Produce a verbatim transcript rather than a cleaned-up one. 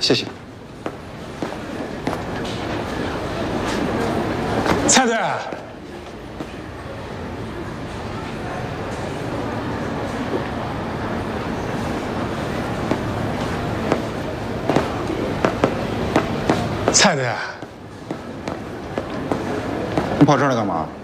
谢谢。 蔡队，蔡队， 你跑这儿来干嘛？